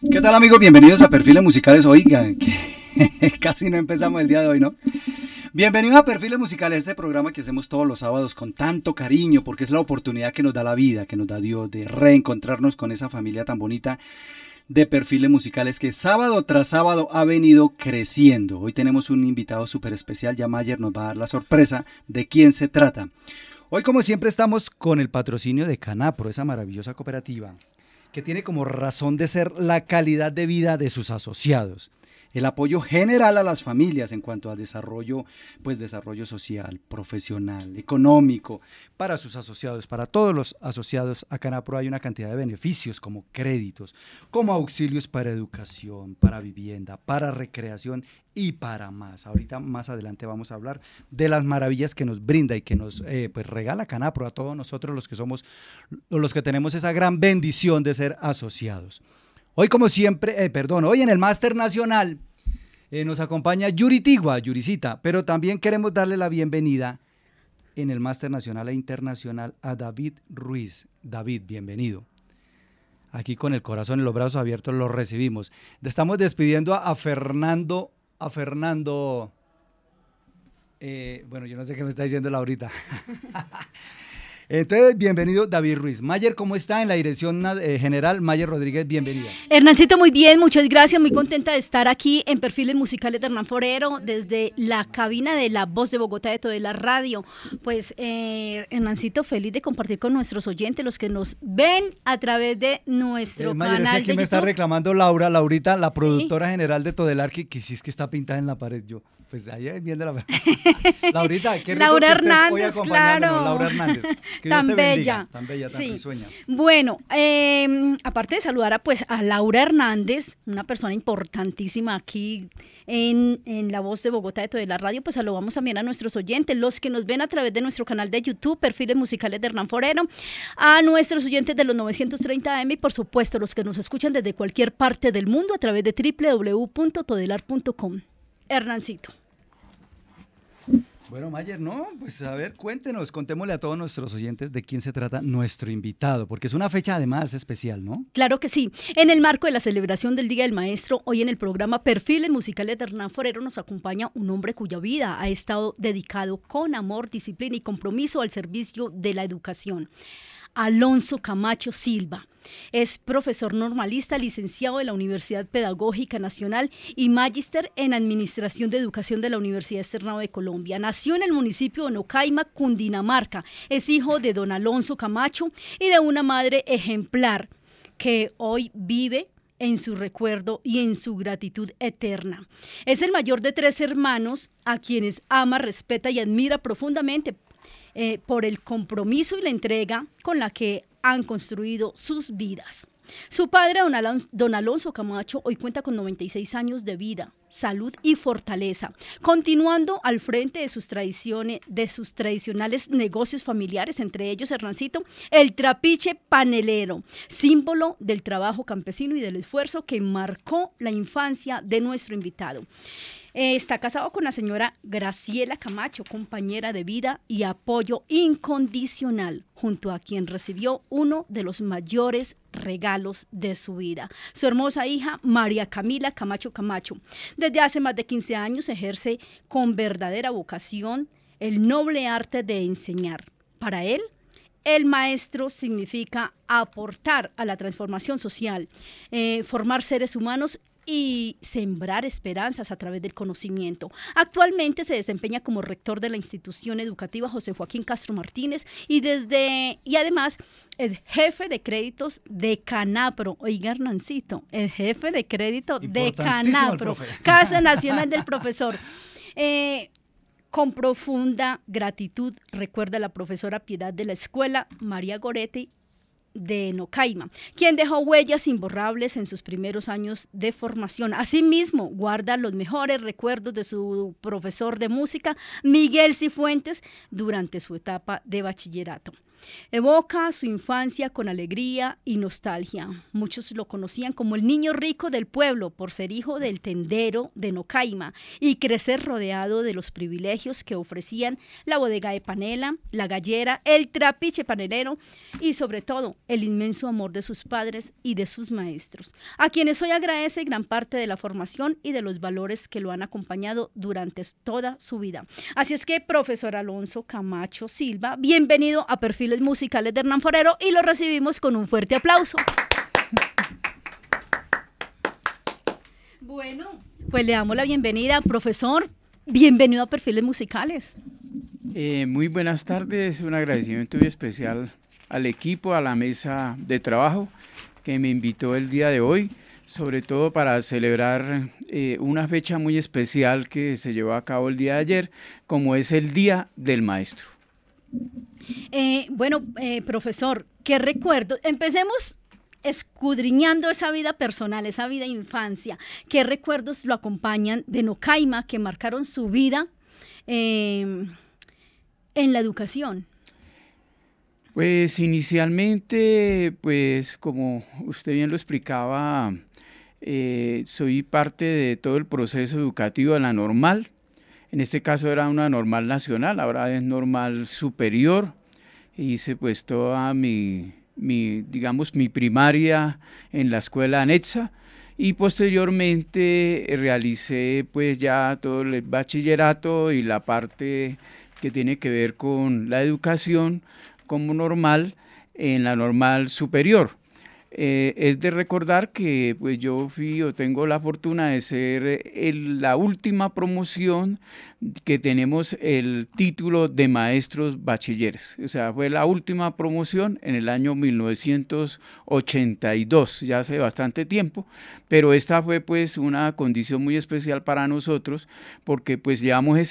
¿Qué tal, amigos? Bienvenidos a Perfiles Musicales. Oigan, que casi no empezamos el día de hoy, ¿no? Bienvenidos a Perfiles Musicales, este programa que hacemos todos los sábados con tanto cariño, porque es la oportunidad que nos da la vida, que nos da Dios, de reencontrarnos con esa familia tan bonita de Perfiles Musicales que sábado tras sábado ha venido creciendo. Hoy tenemos un invitado súper especial, ya Mayer nos va a dar la sorpresa de quién se trata. Hoy, como siempre, estamos con el patrocinio de Canapro, esa maravillosa cooperativa que tiene como razón de ser la calidad de vida de sus asociados, el apoyo general a las familias en cuanto al desarrollo, pues desarrollo social, profesional, económico, para sus asociados, para todos los asociados a Canapro hay una cantidad de beneficios como créditos, como auxilios para educación, para vivienda, para recreación y para más. Ahorita más adelante vamos a hablar de las maravillas que nos brinda y que nos pues regala Canapro a todos nosotros los que somos, los que tenemos esa gran bendición de ser asociados. Hoy, como siempre, hoy en el Máster Nacional nos acompaña Yuri Tigua, Yuricita, pero también queremos darle la bienvenida en el Máster Nacional e Internacional a David Ruiz. David, bienvenido. Aquí con el corazón y los brazos abiertos lo recibimos. Estamos despidiendo a Fernando, bueno, yo no sé qué me está diciendo Laurita. Entonces, bienvenido David Ruiz. Mayer, ¿cómo está? En la dirección general, Mayer Rodríguez, bienvenida. Hernancito, muy bien, muchas gracias, muy contenta de estar aquí en Perfiles Musicales de Hernán Forero, desde la cabina de La Voz de Bogotá de Todelar Radio. Pues, Hernancito, feliz de compartir con nuestros oyentes, los que nos ven a través de nuestro Mayer, canal es que aquí de me YouTube. está reclamando Laurita, la productora general de Todelar, que sí es que está pintada en la pared. Yo, pues ahí viendo la Laurita, qué rico Laura que estés Hernández, hoy acompañándonos, claro. Laura Hernández. Que Tan Dios te bella. bendiga, tan bella, tan Sí. risueña. Bueno, aparte de saludar a Laura Hernández, una persona importantísima aquí en La Voz de Bogotá de Todelar Radio, pues saludamos también a nuestros oyentes, los que nos ven a través de nuestro canal de YouTube, Perfiles Musicales de Hernán Forero, a nuestros oyentes de los 930 AM y por supuesto los que nos escuchan desde cualquier parte del mundo a través de www.todelar.com. Hernancito. Bueno, Mayer, no, pues a ver, contémosle a todos nuestros oyentes de quién se trata nuestro invitado, porque es una fecha además especial, ¿no? Claro que sí. En el marco de la celebración del Día del Maestro, hoy en el programa Perfiles Musicales de Hernán Forero nos acompaña un hombre cuya vida ha estado dedicado con amor, disciplina y compromiso al servicio de la educación. Alonso Camacho Silva. Es profesor normalista, licenciado de la Universidad Pedagógica Nacional y magíster en Administración de Educación de la Universidad Externado de Colombia. Nació en el municipio de Nocaima, Cundinamarca. Es hijo de don Alonso Camacho y de una madre ejemplar que hoy vive en su recuerdo y en su gratitud eterna. Es el mayor de 3 hermanos a quienes ama, respeta y admira profundamente por el compromiso y la entrega con la que han construido sus vidas. Su padre, don Alonso Camacho, hoy cuenta con 96 años de vida, salud y fortaleza, continuando al frente de sus tradicionales negocios familiares, entre ellos, Hernancito, el trapiche panelero, símbolo del trabajo campesino y del esfuerzo que marcó la infancia de nuestro invitado. Está casado con la señora Graciela Camacho, compañera de vida y apoyo incondicional, junto a quien recibió uno de los mayores regalos de su vida. Su hermosa hija, María Camila Camacho Camacho. Desde hace más de 15 años ejerce con verdadera vocación el noble arte de enseñar. Para él, el maestro significa aportar a la transformación social, formar seres humanos y sembrar esperanzas a través del conocimiento. Actualmente se desempeña como rector de la institución educativa José Joaquín Castro Martínez y además el jefe de créditos de Canapro. Oiga, Hernancito, el jefe de crédito de Canapro, Casa Nacional del Profesor. Con profunda gratitud recuerda a la profesora Piedad de la escuela, María Goretti, de Nocaima, quien dejó huellas imborrables en sus primeros años de formación. Asimismo, guarda los mejores recuerdos de su profesor de música, Miguel Cifuentes, durante su etapa de bachillerato. Evoca su infancia con alegría y nostalgia. Muchos lo conocían como el niño rico del pueblo por ser hijo del tendero de Nocaima y crecer rodeado de los privilegios que ofrecían la bodega de panela, la gallera, el trapiche panelero y sobre todo el inmenso amor de sus padres y de sus maestros, a quienes hoy agradece gran parte de la formación y de los valores que lo han acompañado durante toda su vida. Así es que, profesor Alonso Camacho Silva, bienvenido a Perfiles Musicales de Hernán Forero y lo recibimos con un fuerte aplauso. Bueno, pues le damos la bienvenida, profesor. Bienvenido a Perfiles Musicales. Muy buenas tardes, un agradecimiento muy especial al equipo, a la mesa de trabajo que me invitó el día de hoy, sobre todo para celebrar una fecha muy especial que se llevó a cabo el día de ayer, como es el Día del Maestro. Profesor, ¿qué recuerdo? Empecemos escudriñando esa vida personal, esa vida de infancia. ¿Qué recuerdos lo acompañan de Nocaima que marcaron su vida en la educación? Pues inicialmente, pues como usted bien lo explicaba, soy parte de todo el proceso educativo de la normal. En este caso era una normal nacional, ahora es normal superior. Hice pues toda mi primaria en la escuela anexa y posteriormente realicé pues ya todo el bachillerato y la parte que tiene que ver con la educación como normal en la normal superior. Es de recordar que pues yo tengo la fortuna de ser la última promoción que tenemos el título de maestros bachilleres. O sea, fue la última promoción en el año 1982, ya hace bastante tiempo, pero esta fue pues una condición muy especial para nosotros porque pues llevamos